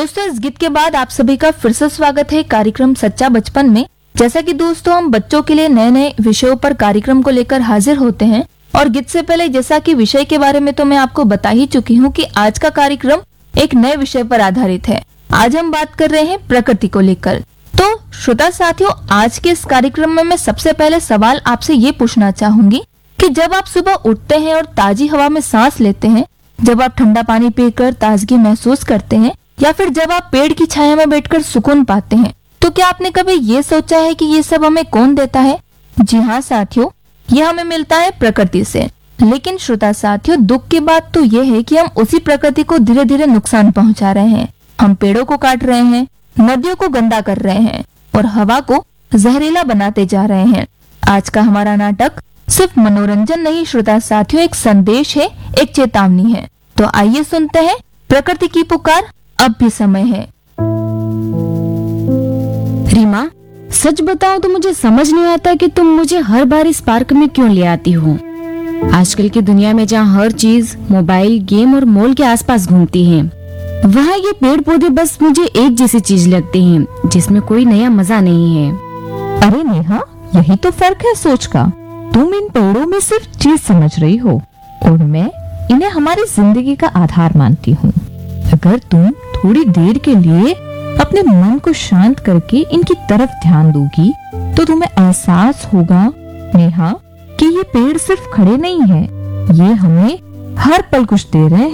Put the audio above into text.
दोस्तों, इस गीत के बाद आप सभी का फिर से स्वागत है कार्यक्रम सच्चा बचपन में। जैसा कि दोस्तों, हम बच्चों के लिए नए नए विषयों पर कार्यक्रम को लेकर हाजिर होते हैं और गीत से पहले जैसा कि विषय के बारे में तो मैं आपको बता ही चुकी हूँ कि आज का कार्यक्रम एक नए विषय पर आधारित है। आज हम बात कर रहे हैं प्रकृति को लेकर। तो श्रोता साथियों, आज के इस कार्यक्रम में मैं सबसे पहले सवाल आपसे ये पूछना चाहूंगी कि जब आप सुबह उठते हैं और ताजी हवा में सांस लेते हैं, जब आप ठंडा पानी पीकर ताजगी महसूस करते हैं या फिर जब आप पेड़ की छाया में बैठकर सुकून पाते हैं, तो क्या आपने कभी ये सोचा है कि ये सब हमें कौन देता है? जी हाँ साथियों, ये हमें मिलता है प्रकृति से। लेकिन श्रोता साथियों, दुख की बात तो ये है कि हम उसी प्रकृति को धीरे धीरे नुकसान पहुंचा रहे हैं। हम पेड़ों को काट रहे हैं, नदियों को गंदा कर रहे हैं और हवा को जहरीला बनाते जा रहे हैं। आज का हमारा नाटक सिर्फ मनोरंजन नहीं श्रोता साथियों, एक संदेश है, एक चेतावनी है। तो आइए सुनते हैं प्रकृति की पुकार, अब भी समय है। रीमा, सच बताओ तो मुझे समझ नहीं आता कि तुम मुझे हर बार इस पार्क में क्यों ले आती हो। आजकल की दुनिया में जहाँ हर चीज मोबाइल, गेम और मॉल के आसपास घूमती है, वहाँ ये पेड़ पौधे बस मुझे एक जैसी चीज लगती हैं, जिसमें कोई नया मजा नहीं है। अरे नेहा, यही तो फर्क है सोच का। तुम इन पेड़ों में सिर्फ चीज समझ रही हो और मैं इन्हें हमारी जिंदगी का आधार मानती हूँ। अगर तुम थोड़ी देर के लिए अपने मन को शांत करके इनकी तरफ ध्यान दोगी तो तुम्हें एहसास होगा नेहा कि ये पेड़ सिर्फ खड़े नहीं हैं, ये हमें हर पल कुछ दे रहे हैं।